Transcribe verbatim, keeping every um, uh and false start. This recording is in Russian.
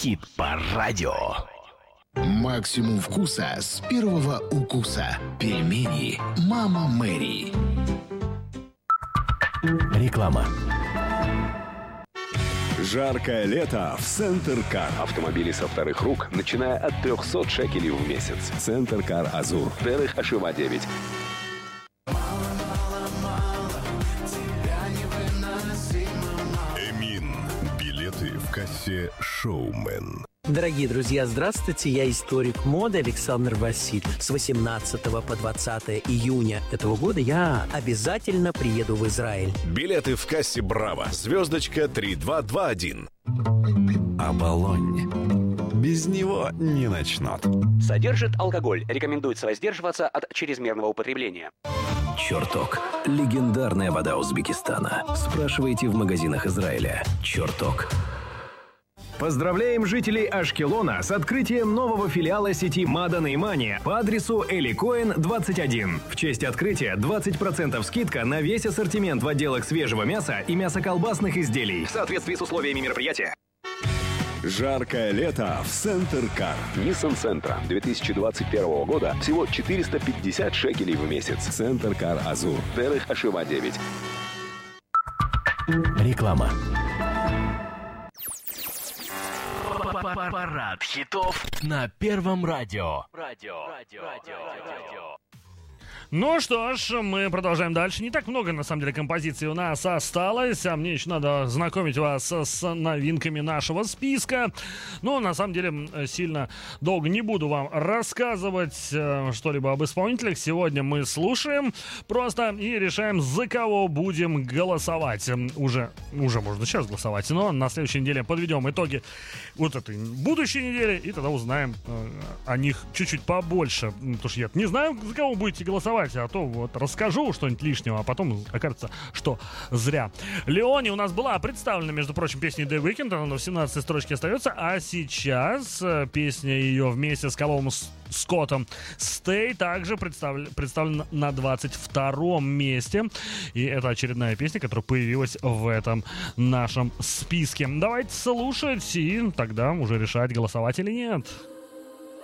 Хит-парадио. Максимум вкуса с первого укуса. Пельмени «Мама Мэри». Реклама. Жаркое лето в Центр Кар. Автомобили со вторых рук, начиная от триста шекелей в месяц. Центр Кар Азур. Дерих Ашива девять. Эмин. Билеты в кассе «Шоумен». Дорогие друзья, здравствуйте, я историк моды Александр Василь. С восемнадцатого по двадцатое июня этого года я обязательно приеду в Израиль. Билеты в кассе «Браво». Звездочка три два два один. Оболонь. Без него не начнут. Содержит алкоголь. Рекомендуется воздерживаться от чрезмерного употребления. Черток. Легендарная вода Узбекистана. Спрашивайте в магазинах Израиля. Черток. Поздравляем жителей Ашкелона с открытием нового филиала сети Мадан и Мани по адресу Эли Коэн, двадцать один. В честь открытия двадцать процентов скидка на весь ассортимент в отделах свежего мяса и мясоколбасных изделий в соответствии с условиями мероприятия. Жаркое лето в Центр Кар. Nissan Sentra две тысячи двадцать первого года всего четыреста пятьдесят шекелей в месяц. Центр Кар Азур. Дерих Ашива девять. Реклама. Парад хитов на Первом радио. Радио. Радио. Радио. Ну что ж, мы продолжаем дальше. Не так много, на самом деле, композиций у нас осталось, а мне еще надо знакомить вас с новинками нашего списка. Но, на самом деле, сильно долго не буду вам рассказывать э, что-либо об исполнителях. Сегодня мы слушаем просто и решаем, за кого будем голосовать. Уже, уже можно сейчас голосовать, но на следующей неделе подведем итоги вот этой будущей недели, и тогда узнаем э, о них чуть-чуть побольше. Потому что я не знаю, за кого будете голосовать, а то вот расскажу что-нибудь лишнего, а потом окажется, что зря. Леони у нас была представлена, между прочим, песней The Weeknd, она в семнадцатой строчке остается, а сейчас песня ее вместе с Каловым Скоттом Stay также представлена, представлена на двадцать втором месте, и это очередная песня, которая появилась в этом нашем списке. Давайте слушать и тогда уже решать, голосовать или нет.